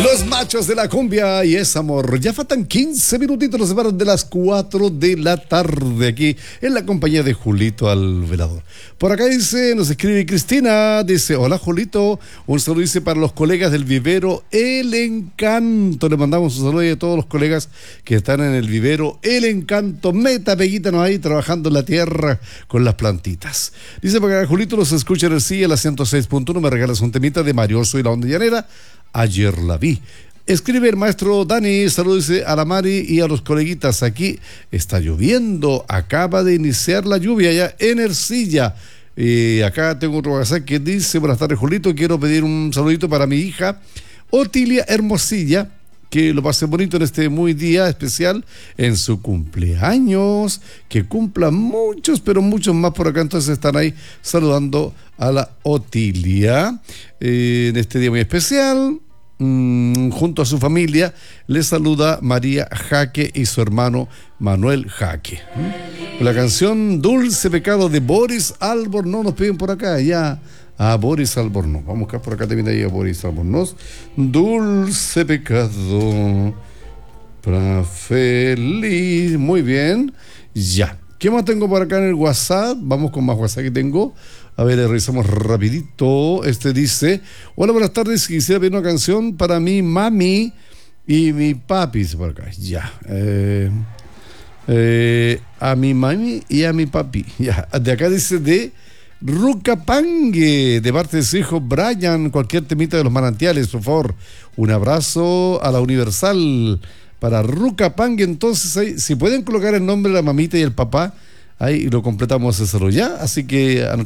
Los machos de la cumbia y es amor. Ya faltan 15 minutitos, nos separan de las 4 de la tarde aquí en la compañía de Julito Alvelador. Por acá nos escribe Cristina, dice, hola Julito, un saludo dice para los colegas del vivero El Encanto. Le mandamos un saludo a todos los colegas que están en el vivero El Encanto. Meta, peguítanos ahí trabajando en la tierra con las plantitas. Dice por acá, Julito, los escucha en el sí, a la 106.1, me regalas un temita de Marioso y la Onda Llanera. Ayer la vi. Escribe el maestro Dani, saludos a la Mari y a los coleguitas. Aquí está lloviendo, acaba de iniciar la lluvia ya en Ercilla. Acá tengo otro WhatsApp que dice, buenas tardes Julito, quiero pedir un saludito para mi hija Otilia Hermosilla, que lo pase bonito en este muy día especial en su cumpleaños, que cumpla muchos, pero muchos más por acá. Entonces están ahí saludando a la Otilia en este día muy especial. Junto a su familia le saluda María Jaque y su hermano Manuel Jaque. La canción Dulce Pecado de Boris Albornoz nos piden por acá ya. A Boris Albornoz. Vamos a buscar por acá también ahí a Boris Albornoz. Dulce Pecado para feliz. Muy bien. Ya. ¿Qué más tengo por acá en el WhatsApp? Vamos con más WhatsApp que tengo. A ver, revisamos rapidito. Este dice, hola, buenas tardes. Quisiera pedir una canción para mi mami y mi papi. Por acá. Ya. A mi mami y a mi papi. Ya. De acá dice de Rucapangue, de parte de su hijo Brian, cualquier temita de los manantiales, por favor. Un abrazo a la Universal para Rucapangue. Entonces, ahí, si pueden colocar el nombre de la mamita y el papá, ahí lo completamos eso ya. Así que